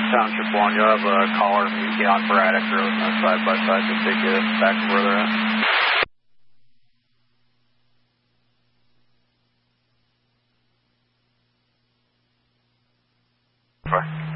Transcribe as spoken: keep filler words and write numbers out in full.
Township one, you'll have a caller meet you on Braddock Road and side by side to take you back to where they're at. Bye.